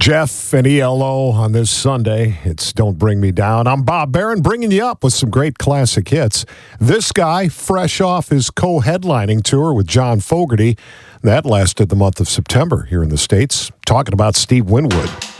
Jeff and ELO on this Sunday. It's Don't Bring Me Down. I'm Bob Barron, bringing you up with some great classic hits. This guy, fresh off his co-headlining tour with John Fogerty. That lasted the month of September here in the States. Talking about Steve Winwood.